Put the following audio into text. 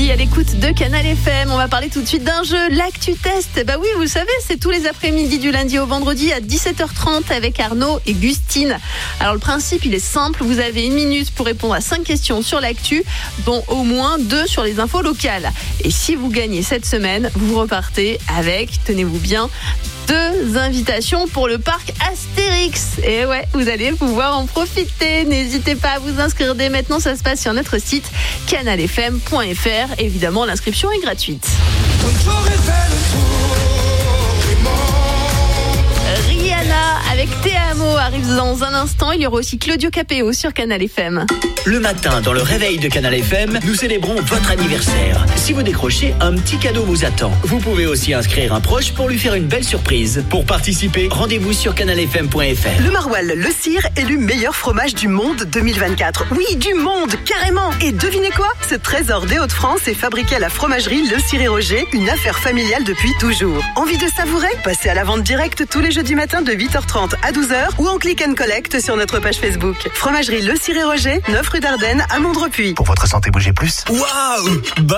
vendredi à l'écoute de Canal FM. On va parler tout de suite d'un jeu, l'Actu Test. Bah oui, vous le savez, c'est tous les après-midi du lundi au vendredi à 17h30 avec Arnaud et Gustine. Alors le principe, il est simple. Vous avez 1 minute pour répondre à 5 questions sur l'actu, dont au moins 2 sur les infos locales. Et si vous gagnez cette semaine, vous repartez avec, tenez-vous bien, 2 invitations pour le parc Astérix. Et ouais, vous allez pouvoir en profiter. N'hésitez pas à vous inscrire dès maintenant. Ça se passe sur notre site canalfm.fr. Évidemment, l'inscription est gratuite. Rihanna avec Te Amo arrive dans un instant. Il y aura aussi Claudio Capéo sur Canal FM. Le matin, dans le réveil de Canal FM, nous célébrons votre anniversaire. Si vous décrochez, un petit cadeau vous attend. Vous pouvez aussi inscrire un proche pour lui faire une belle surprise. Pour participer, rendez-vous sur canalfm.fr. Le Maroilles, le Cire, élu meilleur fromage du monde 2024. Oui, du monde, carrément. Et devinez quoi ? Ce trésor des Hauts-de-France est fabriqué à la fromagerie Le Cire et Roger, une affaire familiale depuis toujours. Envie de savourer ? Passez à la vente directe tous les jeudis matin de 8h30 à 12h ou en click and collect sur notre page Facebook. Fromagerie Le Cire et Roger, 9 rue d'Ardennes à Mondrepuis. Pour votre santé, bougez plus. Waouh!